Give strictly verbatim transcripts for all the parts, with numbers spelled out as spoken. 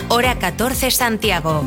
hora catorce Santiago.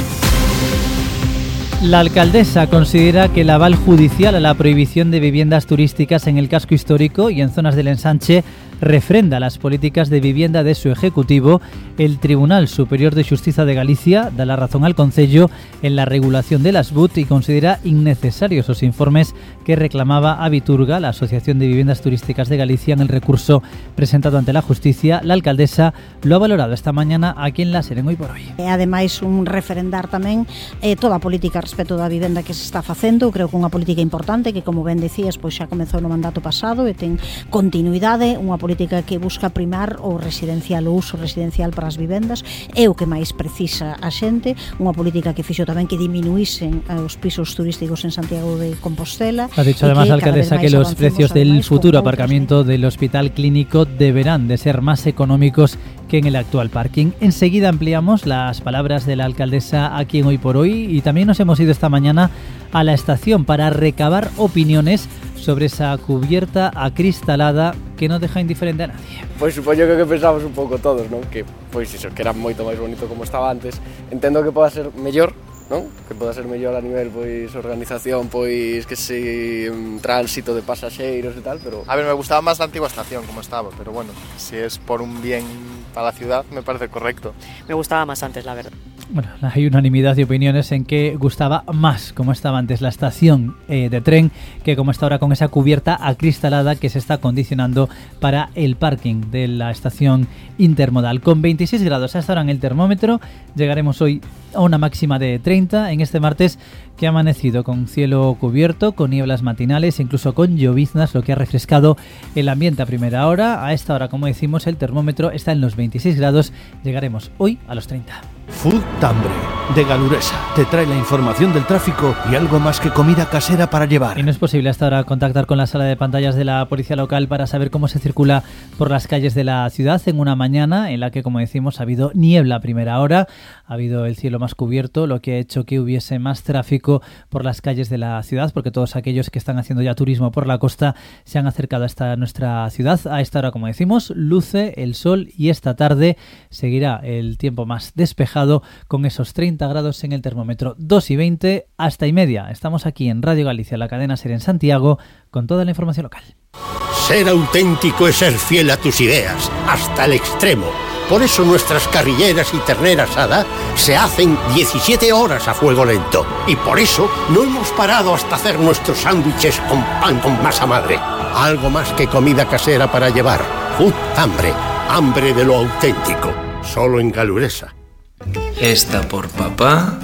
La alcaldesa considera que el aval judicial a la prohibición de viviendas turísticas en el casco histórico y en zonas del ensanche refrenda las políticas de vivienda de su ejecutivo. El Tribunal Superior de Xustiza de Galicia da la razón al Concello en la regulación de las B U T y considera innecesarios los informes que reclamaba Abiturga, la Asociación de Viviendas Turísticas de Galicia, en el recurso presentado ante la Justicia. La alcaldesa lo ha valorado esta mañana aquí en La Ser en Hoy por Hoy. Ademais, un refrendar tamén eh, toda a política respecto da vivenda que se está facendo. Creo que unha política importante que, como ben decías, pois xa comezou no mandato pasado e ten continuidade, unha política que busca primar o residencial, o uso residencial para as vivendas, é o que máis precisa a xente, unha política que fixo tamén que diminuísen os pisos turísticos en Santiago de Compostela. Ha dicho además la alcaldesa que los precios del futuro aparcamiento del Hospital Clínico deberán de ser más económicos que en el actual parking. Enseguida ampliamos las palabras de la alcaldesa aquí en Hoy por Hoy y también nos hemos ido esta mañana a la estación para recabar opiniones sobre esa cubierta acristalada que non deja indiferente a nadie. Pois supoño que, que pensamos un pouco todos, non? Que pois iso, que era moito máis bonito como estaba antes. Entendo que poda ser mellor, non? Que poda ser mellor a nivel pois organización, pois que si un tránsito de pasaxeiros e tal, pero a ver, me gustaba más la antigua estación como estaba, pero bueno, si es por un bien para la ciudad, me parece correcto. Me gustaba más antes, la verdad. Bueno, hay unanimidad de opiniones en que gustaba más como estaba antes la estación eh, de tren que como está ahora con esa cubierta acristalada que se está acondicionando para el parking de la estación intermodal. Con veintiséis grados hasta ahora en el termómetro, llegaremos hoy a una máxima de treinta en este martes que ha amanecido con cielo cubierto, con nieblas matinales, incluso con lloviznas, lo que ha refrescado el ambiente a primera hora. A esta hora, como decimos, el termómetro está en los veintiséis grados, llegaremos hoy a los treinta. Food Tambre, de Galuresa, te trae la información del tráfico y algo más que comida casera para llevar. Y no es posible hasta ahora contactar con la sala de pantallas de la policía local para saber cómo se circula por las calles de la ciudad en una mañana en la que, como decimos, ha habido niebla a primera hora, ha habido el cielo más cubierto, lo que ha hecho que hubiese más tráfico por las calles de la ciudad, porque todos aquellos que están haciendo ya turismo por la costa se han acercado a esta nuestra ciudad. A esta hora, como decimos, luce el sol y esta tarde seguirá el tiempo más despejado con esos treinta grados en el termómetro, dos y veinte hasta y media. Estamos aquí en Radio Galicia, la cadena SER en Santiago, con toda la información local. Ser auténtico es ser fiel a tus ideas, hasta el extremo. Por eso nuestras carrilleras y ternera asada se hacen diecisiete horas a fuego lento. Y por eso no hemos parado hasta hacer nuestros sándwiches con pan con masa madre. Algo más que comida casera para llevar. Food Hambre, hambre de lo auténtico. Solo en Galuresa. Esta por papá,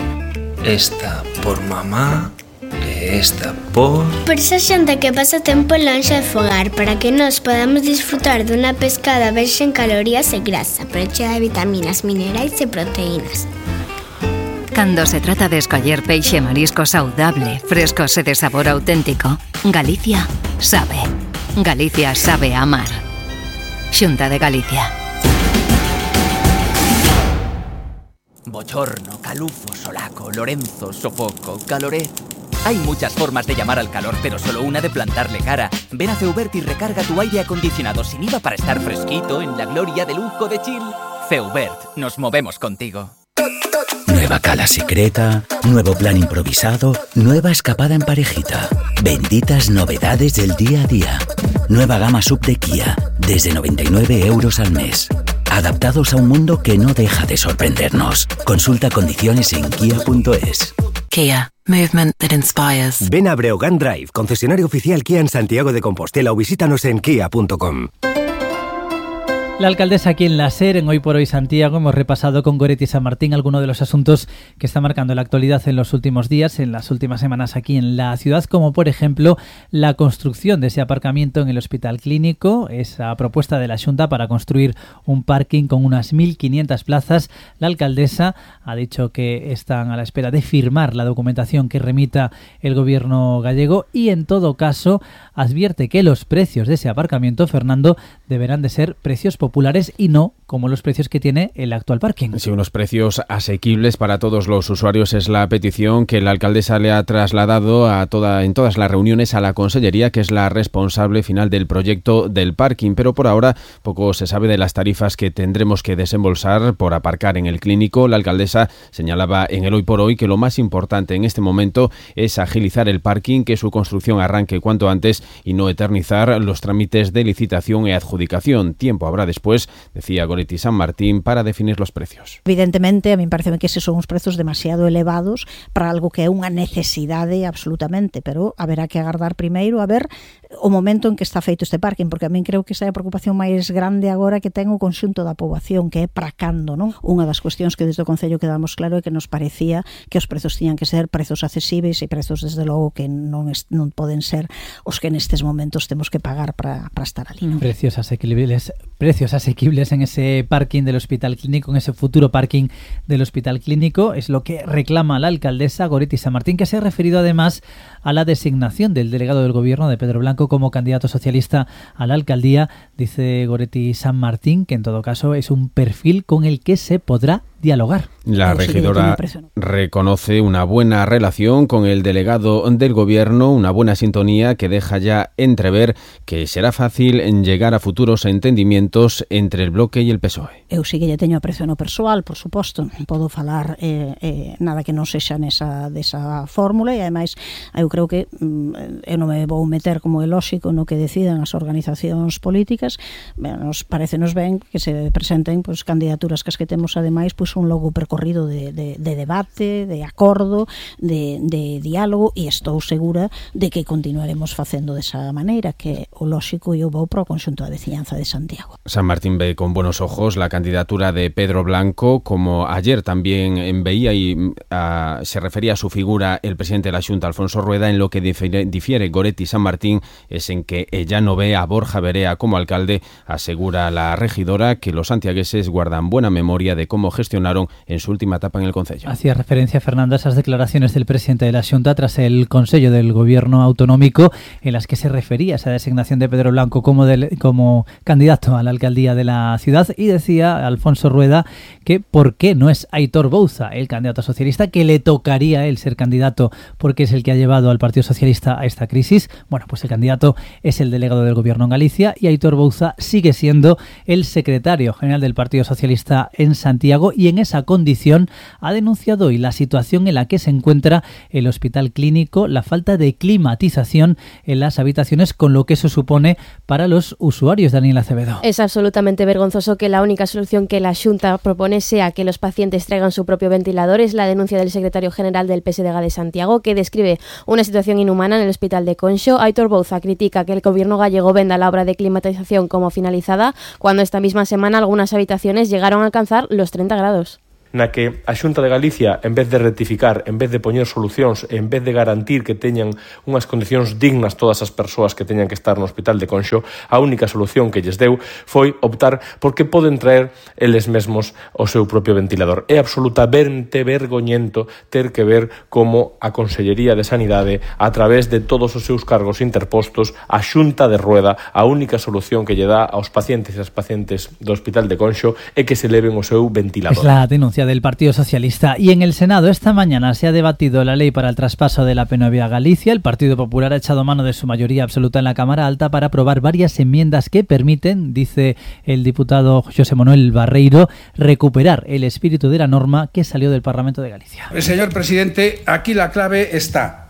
esta por mamá, esta por... Por esa xente que pasa tempo lonxe de fogar, para que nós podamos disfrutar dunha pescada baixa en calorías e grasa, pero chea de vitaminas, minerais e proteínas. Cando se trata de escoller peixe marisco saudable, fresco e de sabor auténtico, Galicia sabe. Galicia sabe amar. Xunta de Galicia. Bochorno, calufo, solaco, Lorenzo, sofoco, caloré. Hay muchas formas de llamar al calor, pero solo una de plantarle cara. Ven a Feubert y recarga tu aire acondicionado sin I V A para estar fresquito en la gloria de lujo de chill. Feubert, nos movemos contigo. Nueva cala secreta, nuevo plan improvisado, nueva escapada en parejita. Benditas novedades del día a día. Nueva gama sub de Kia, desde noventa y nueve euros al mes. Adaptados a un mundo que no deja de sorprendernos. Consulta condiciones en kia punto es. Kia, movement that inspires. Ven a Breogán Drive, concesionario oficial Kia en Santiago de Compostela, o visítanos en kia punto com. La alcaldesa aquí en La Ser, en Hoy por Hoy Santiago, hemos repasado con Goretti San Martín algunos de los asuntos que están marcando la actualidad en los últimos días, en las últimas semanas aquí en la ciudad, como por ejemplo la construcción de ese aparcamiento en el Hospital Clínico, esa propuesta de la Xunta para construir un parking con unas mil quinientas plazas. La alcaldesa ha dicho que están a la espera de firmar la documentación que remita el gobierno gallego y en todo caso advierte que los precios de ese aparcamiento, Fernando, deberán de ser precios populares populares y no como los precios que tiene el actual parking. Sí, unos precios asequibles para todos los usuarios es la petición que la alcaldesa le ha trasladado a toda, en todas las reuniones a la Consellería, que es la responsable final del proyecto del parking, pero por ahora poco se sabe de las tarifas que tendremos que desembolsar por aparcar en el Clínico. La alcaldesa señalaba en el Hoy por Hoy que lo más importante en este momento es agilizar el parking, que su construcción arranque cuanto antes y no eternizar los trámites de licitación y adjudicación. Tiempo habrá después, decía Goretti San Martín, para definir los precios. Evidentemente, a mí me parece que esos son uns prezos demasiado elevados para algo que é unha necesidade absolutamente, pero haberá que agardar primeiro a ver o momento en que está feito este parking, porque a mí creo que esa é a preocupación máis grande agora que ten o conxunto da poboación, que é para cando, non? Unha das cuestións que desde o Concello quedamos claro é que nos parecía que os prezos tiñan que ser prezos accesíveis e prezos desde logo que non, es, non poden ser os que nestes momentos temos que pagar para, para estar ali, non? Precios asequibles, precios asequibles en ese parking del Hospital Clínico, en ese futuro parking del Hospital Clínico, es lo que reclama la alcaldesa Goretti San Martín, que se ha referido además a la designación del delegado del gobierno de Pedro Blanco como candidato socialista a la alcaldía. Dice Goretti San Martín que en todo caso es un perfil con el que se podrá dialogar. La regidora reconoce una buena relación con el delegado del gobierno, una buena sintonía que deja ya entrever que será fácil en llegar a futuros entendimientos entre el bloque y el P S O E. Eu sí que lle teño aprecio no persoal, por suposto, non podo falar eh, eh, nada que non sexa nesa desa fórmula, e ademais eu creo que mm, eu non me vou meter, como é lóxico, no que decidan as organizacións políticas. Ben, nos parecenos ben que se presenten pois, candidaturas que as que temos ademais pois, un logo percorrido de, de, de debate, de acordo, de, de diálogo, e estou segura de que continuaremos facendo desa maneira, que o lóxico eu vou para o conxunto da veciñanza de Santiago. San Martín ve con buenos ojos la candidatura de Pedro Blanco, como ayer también veía y uh, se refería a su figura el presidente de la Xunta, Alfonso Rueda. En lo que difiere, difiere Goretti San Martín es en que ella no ve a Borja Verea como alcalde. Asegura la regidora que los santiagueses guardan buena memoria de cómo gestionaron en su última etapa en el Concello. Hacía referencia, Fernanda, a esas declaraciones del presidente de la Xunta tras el Consello del Gobierno Autonómico, en las que se refería a esa designación de Pedro Blanco como, de, como candidato a la alcaldía de la ciudad, y decía Alfonso Rueda que por qué no es Aitor Bouza el candidato socialista, que le tocaría a él ser candidato porque es el que ha llevado al Partido Socialista a esta crisis. Bueno, pues el candidato es el delegado del Gobierno en Galicia, y Aitor Bouza sigue siendo el secretario general del Partido Socialista en Santiago, y en esa condición ha denunciado hoy la situación en la que se encuentra el Hospital Clínico, la falta de climatización en las habitaciones, con lo que eso supone para los usuarios. Daniel Acevedo. Es absolutamente vergonzoso que la única solución que la Xunta propone sea que los pacientes traigan su propio ventilador. Es la denuncia del secretario general del P S D G de Santiago, que describe una situación inhumana en el Hospital de Conxo. Aitor Bouza critica que el gobierno gallego venda la obra de climatización como finalizada, cuando esta misma semana algunas habitaciones llegaron a alcanzar los treinta grados. Na que a Xunta de Galicia, en vez de rectificar, en vez de poñer solucións, en vez de garantir que teñan unhas condicións dignas todas as persoas que teñan que estar no Hospital de Conxo, a única solución que lles deu foi optar porque poden traer eles mesmos o seu propio ventilador. É absolutamente vergoñento ter que ver como a Consellería de Sanidade, a través de todos os seus cargos interpostos, a Xunta de Rueda, a única solución que lle dá aos pacientes e as pacientes do Hospital de Conxo é que se leven o seu ventilador. Es la denuncia del Partido Socialista. Y en el Senado esta mañana se ha debatido la ley para el traspaso de la P nueve a Galicia. El Partido Popular ha echado mano de su mayoría absoluta en la Cámara Alta para aprobar varias enmiendas que permiten, dice el diputado José Manuel Barreiro, recuperar el espíritu de la norma que salió del Parlamento de Galicia. Señor presidente, aquí la clave está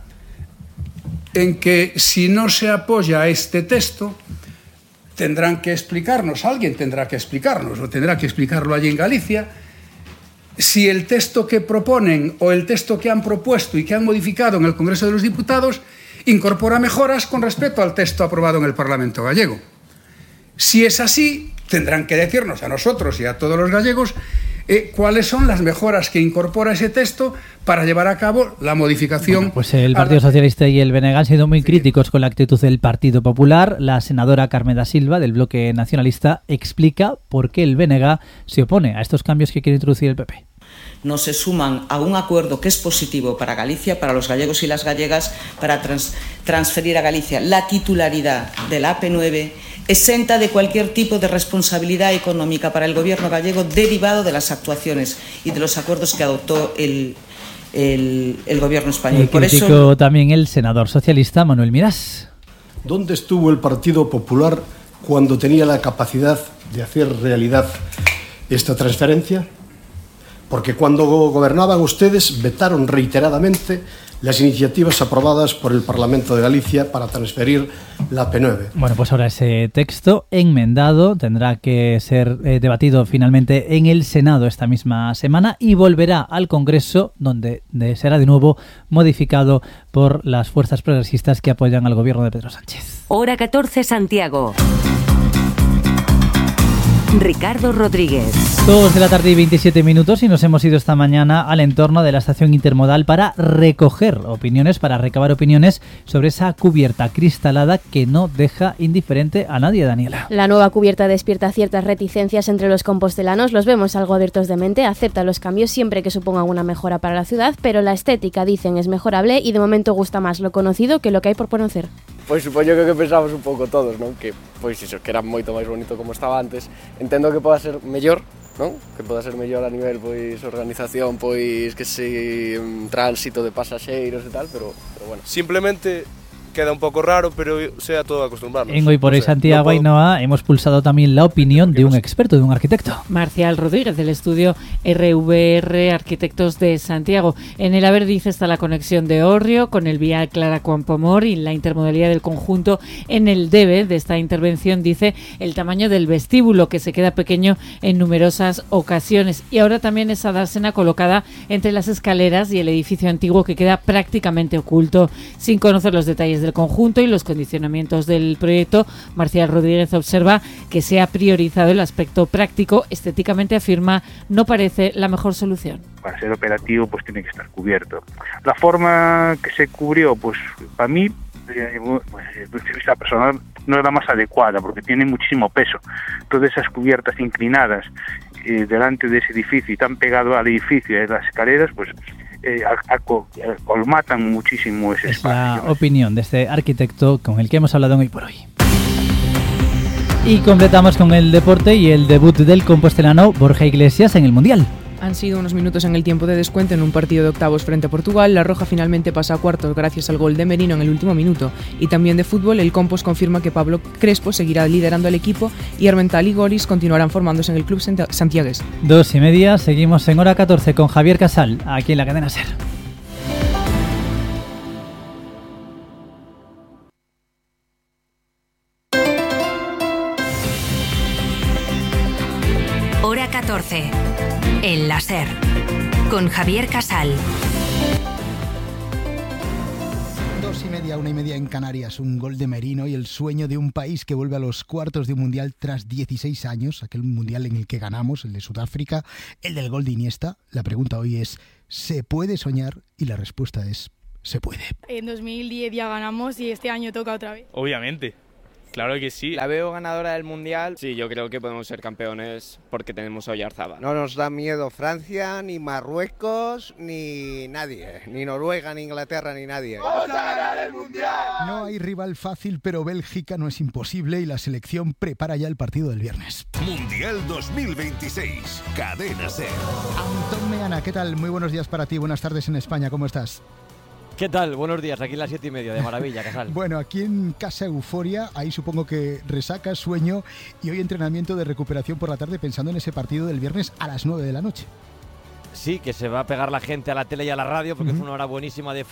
en que si no se apoya este texto, tendrán que explicarnos, alguien tendrá que explicarnos, o tendrá que explicarlo allí en Galicia, si el texto que proponen o el texto que han propuesto y que han modificado en el Congreso de los Diputados incorpora mejoras con respecto al texto aprobado en el Parlamento gallego. Si es así, tendrán que decirnos a nosotros y a todos los gallegos eh, cuáles son las mejoras que incorpora ese texto para llevar a cabo la modificación. Bueno, pues el Partido Socialista y el B N G han sido muy críticos con la actitud del Partido Popular. La senadora Carmen da Silva, del Bloque Nacionalista, explica por qué el B N G se opone a estos cambios que quiere introducir el P P. No se suman a un acuerdo que es positivo para Galicia, para los gallegos y las gallegas, para trans, transferir a Galicia la titularidad de la A P nueve, exenta de cualquier tipo de responsabilidad económica para el gobierno gallego derivado de las actuaciones y de los acuerdos que adoptó el, el, el gobierno español. Y Por criticó eso... también el senador socialista Manuel Mirás. ¿Dónde estuvo el Partido Popular cuando tenía la capacidad de hacer realidad esta transferencia? Porque cuando gobernaban ustedes vetaron reiteradamente las iniciativas aprobadas por el Parlamento de Galicia para transferir la P nueve. Bueno, pues ahora ese texto enmendado tendrá que ser eh, debatido finalmente en el Senado esta misma semana y volverá al Congreso, donde de, será de nuevo modificado por las fuerzas progresistas que apoyan al gobierno de Pedro Sánchez. Hora catorce, Santiago. Ricardo Rodríguez. Dos de la tarde y veintisiete minutos y nos hemos ido esta mañana al entorno de la estación intermodal para recoger opiniones, para recabar opiniones sobre esa cubierta cristalada que no deja indiferente a nadie, Daniela. La nueva cubierta despierta ciertas reticencias entre los compostelanos, los vemos algo abiertos de mente, aceptan los cambios siempre que supongan una mejora para la ciudad, pero la estética, dicen, es mejorable y de momento gusta más lo conocido que lo que hay por conocer. Pois supoño que o que pensamos un pouco todos, non? Que, pois iso, que era moito máis bonito como estaba antes. Entendo que poda ser mellor, non? Que poda ser mellor a nivel, pois, organización, pois, que se um, tránsito de pasaxeiros e tal, pero, pero bueno. Simplemente queda un poco raro, pero sea todo acostumbrarnos. En Hoy por Hoy Santiago, no Ainhoa, hemos pulsado también la opinión de un experto, de un arquitecto. Marcial Rodríguez, del estudio R V R Arquitectos de Santiago. En el haber dice está la conexión de Orrio con el vial Clara Campoamor y la intermodalidad del conjunto. En el debe de esta intervención dice el tamaño del vestíbulo, que se queda pequeño en numerosas ocasiones. Y ahora también esa dársena colocada entre las escaleras y el edificio antiguo, que queda prácticamente oculto. Sin conocer los detalles del conjunto y los condicionamientos del proyecto, Marcial Rodríguez observa que se ha priorizado el aspecto práctico. Estéticamente, afirma, no parece la mejor solución. Para ser operativo, pues tiene que estar cubierto. La forma que se cubrió, pues para mí, eh, pues, desde el vista personal, no es la más adecuada porque tiene muchísimo peso. Todas esas cubiertas inclinadas eh, delante de ese edificio y tan pegado al edificio y a las escaleras, pues Eh, a, a, a, colmatan muchísimo ese es espacio. La opinión de este arquitecto con el que hemos hablado Hoy por Hoy. Y completamos con el deporte y el debut del compostelano Borja Iglesias en el Mundial. Han sido unos minutos en el tiempo de descuento en un partido de octavos frente a Portugal. La Roja finalmente pasa a cuartos gracias al gol de Merino en el último minuto. Y también de fútbol, el Compos confirma que Pablo Crespo seguirá liderando al equipo y Armental y Goris continuarán formándose en el club santiagués. Dos y media, seguimos en Hora catorce con Javier Casal, aquí en la cadena SER. Hora catorce. En la SER, con Javier Casal. Dos y media, una y media en Canarias, un gol de Merino y el sueño de un país que vuelve a los cuartos de un mundial tras dieciséis años, aquel mundial en el que ganamos, el de Sudáfrica, el del gol de Iniesta. La pregunta hoy es, ¿se puede soñar? Y la respuesta es, se puede. En dos mil diez ya ganamos y este año toca otra vez. Obviamente. Claro que sí. La veo ganadora del Mundial. Sí, yo creo que podemos ser campeones porque tenemos a Oyarzábal. No nos da miedo Francia, ni Marruecos, ni nadie. Ni Noruega, ni Inglaterra, ni nadie. ¡Vamos a ganar el Mundial! No hay rival fácil, pero Bélgica no es imposible y la selección prepara ya el partido del viernes. Mundial dos mil veintiséis. Cadena SER. Antón Meana, ¿qué tal? Muy buenos días para ti. Buenas tardes en España. ¿Cómo estás? ¿Qué tal? Buenos días, aquí a las siete y media, de maravilla, Casal. Bueno, aquí en casa euforia, ahí supongo que resaca, sueño y hoy entrenamiento de recuperación por la tarde pensando en ese partido del viernes a las nueve de la noche. Sí, que se va a pegar la gente a la tele y a la radio porque uh-huh. es una hora buenísima de fútbol.